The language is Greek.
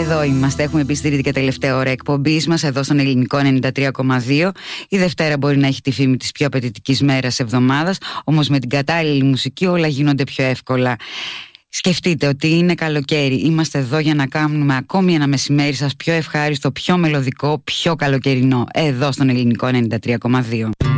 Εδώ είμαστε, έχουμε μπει στη τρίτη και τελευταία ώρα εκπομπής μας εδώ στον Ελληνικό 93,2. Η Δευτέρα μπορεί να έχει τη φήμη της πιο απαιτητικής μέρας εβδομάδας, όμως με την κατάλληλη μουσική όλα γίνονται πιο εύκολα. Σκεφτείτε ότι είναι καλοκαίρι, είμαστε εδώ για να κάνουμε ακόμη ένα μεσημέρι σας πιο ευχάριστο, πιο μελωδικό, πιο καλοκαιρινό, εδώ στον Ελληνικό 93,2.